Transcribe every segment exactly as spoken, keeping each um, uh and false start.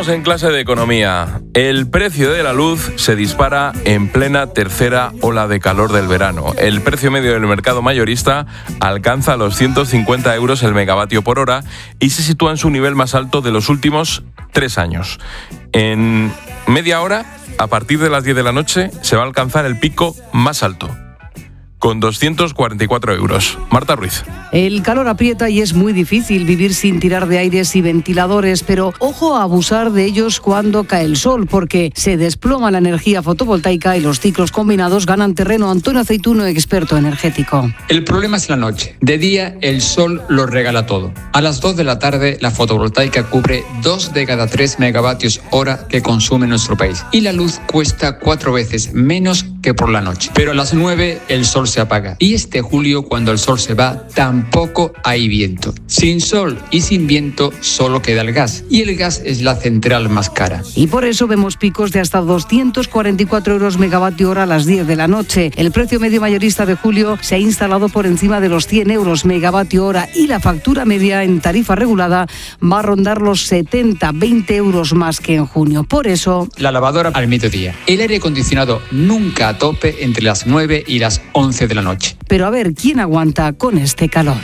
Estamos en clase de economía. El precio de la luz se dispara en plena tercera ola de calor del verano. El precio medio del mercado mayorista alcanza los ciento cincuenta euros el megavatio por hora y se sitúa en su nivel más alto de los últimos tres años. En media hora, a partir de las diez de la noche, se va a alcanzar el pico más alto, con doscientos cuarenta y cuatro euros. Marta Ruiz. El calor aprieta y es muy difícil vivir sin tirar de aires y ventiladores, pero ojo a abusar de ellos cuando cae el sol, porque se desploma la energía fotovoltaica y los ciclos combinados ganan terreno. Antonio Aceituno, experto energético. El problema es la noche. De día el sol lo regala todo. A las dos de la tarde la fotovoltaica cubre dos de cada tres megavatios hora que consume nuestro país. Y la luz cuesta cuatro veces menos que por la noche. Pero a las nueve el sol se apaga. Y este julio, cuando el sol se va, tampoco hay viento. Sin sol y sin viento solo queda el gas. Y el gas es la central más cara. Y por eso vemos picos de hasta doscientos cuarenta y cuatro euros megavatio hora a las diez de la noche. El precio medio mayorista de julio se ha instalado por encima de los cien euros megavatio hora y la factura media en tarifa regulada va a rondar los setenta, veinte euros más que en junio. Por eso, la lavadora al mediodía. El aire acondicionado nunca a tope entre las nueve y las once de la noche. Pero a ver, ¿quién aguanta con este calor?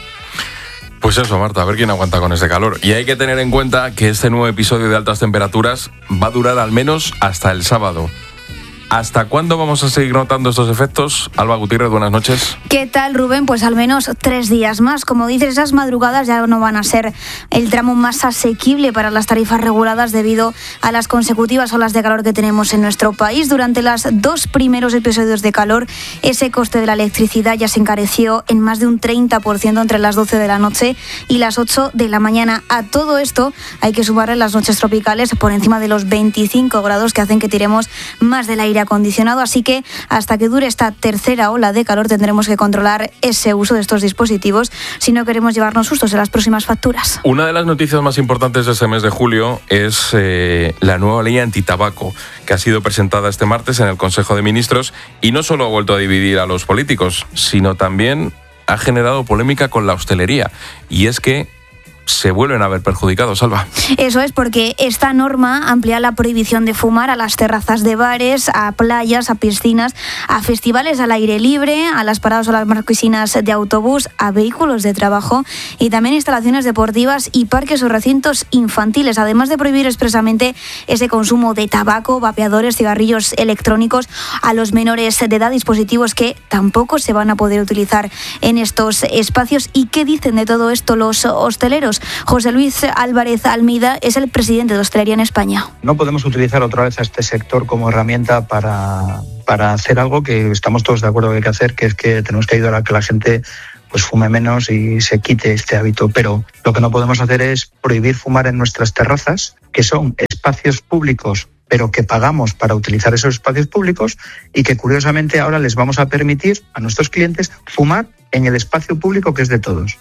Pues eso, Marta, a ver quién aguanta con este calor. Y hay que tener en cuenta que este nuevo episodio de altas temperaturas va a durar al menos hasta el sábado. ¿Hasta cuándo vamos a seguir notando estos efectos? Alba Gutiérrez, buenas noches. ¿Qué tal, Rubén? Pues al menos tres días más. Como dices, esas madrugadas ya no van a ser el tramo más asequible para las tarifas reguladas debido a las consecutivas olas de calor que tenemos en nuestro país. Durante los dos primeros episodios de calor, ese coste de la electricidad ya se encareció en más de un treinta por ciento entre las doce de la noche y las ocho de la mañana. A todo esto hay que sumarle las noches tropicales por encima de los veinticinco grados que hacen que tiremos más del aire acondicionado, así que hasta que dure esta tercera ola de calor tendremos que controlar ese uso de estos dispositivos si no queremos llevarnos sustos en las próximas facturas. Una de las noticias más importantes de este mes de julio es eh, la nueva ley antitabaco que ha sido presentada este martes en el Consejo de Ministros y no solo ha vuelto a dividir a los políticos, sino también ha generado polémica con la hostelería, y es que se vuelven a ver perjudicados, Salva. Eso es, porque esta norma amplía la prohibición de fumar a las terrazas de bares, a playas, a piscinas, a festivales al aire libre, a las paradas o las marquesinas de autobús, a vehículos de trabajo y también instalaciones deportivas y parques o recintos infantiles, además de prohibir expresamente ese consumo de tabaco, vapeadores, cigarrillos electrónicos a los menores de edad, dispositivos que tampoco se van a poder utilizar en estos espacios. ¿Y qué dicen de todo esto los hosteleros? José Luis Álvarez Almeida es el presidente de Hostelería en España. No podemos utilizar otra vez a este sector como herramienta para, para hacer algo que estamos todos de acuerdo que hay que hacer, que es que tenemos que ayudar a que la gente pues fume menos y se quite este hábito. Pero lo que no podemos hacer es prohibir fumar en nuestras terrazas, que son espacios públicos, pero que pagamos para utilizar esos espacios públicos y que curiosamente ahora les vamos a permitir a nuestros clientes fumar en el espacio público que es de todos.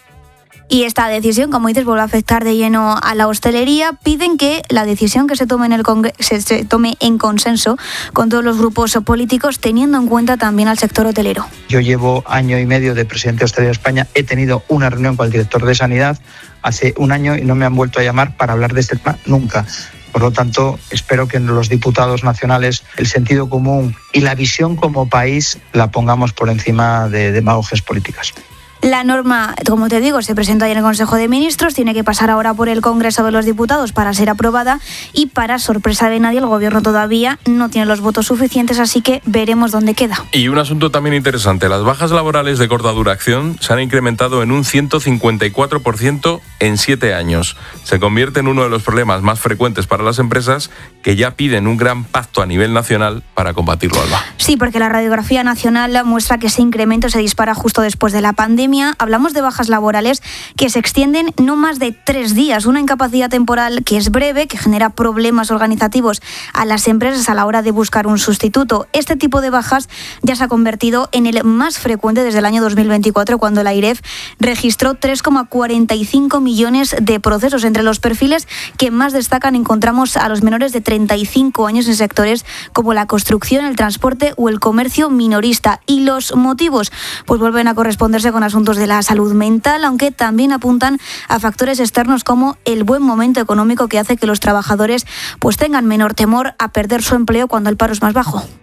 Y esta decisión, como dices, vuelve a afectar de lleno a la hostelería. Piden que la decisión que se tome en el Congreso se, se tome en consenso con todos los grupos políticos, teniendo en cuenta también al sector hotelero. Yo llevo año y medio de presidente de Hostelería de España. He tenido una reunión con el director de Sanidad hace un año y no me han vuelto a llamar para hablar de este tema nunca. Por lo tanto, espero que los diputados nacionales el sentido común y la visión como país la pongamos por encima de demagogias políticas. La norma, como te digo, se presentó ayer en el Consejo de Ministros, tiene que pasar ahora por el Congreso de los Diputados para ser aprobada y, para sorpresa de nadie, el Gobierno todavía no tiene los votos suficientes, así que veremos dónde queda. Y un asunto también interesante, las bajas laborales de corta duración se han incrementado en un ciento cincuenta y cuatro por ciento en siete años. Se convierte en uno de los problemas más frecuentes para las empresas que ya piden un gran pacto a nivel nacional para combatirlo, Alba. Sí, porque la radiografía nacional muestra que ese incremento se dispara justo después de la pandemia. Hablamos de bajas laborales que se extienden no más de tres días, una incapacidad temporal que es breve, que genera problemas organizativos a las empresas a la hora de buscar un sustituto. Este tipo de bajas ya se ha convertido en el más frecuente desde el año dos mil veinticuatro, cuando la AIREF registró tres coma cuarenta y cinco millones de procesos. Entre los perfiles que más destacan encontramos a los menores de treinta y cinco años en sectores como la construcción, el transporte o el comercio minorista. ¿Y los motivos? Pues vuelven a corresponderse con asuntos asuntos de la salud mental, aunque también apuntan a factores externos como el buen momento económico que hace que los trabajadores pues tengan menor temor a perder su empleo cuando el paro es más bajo.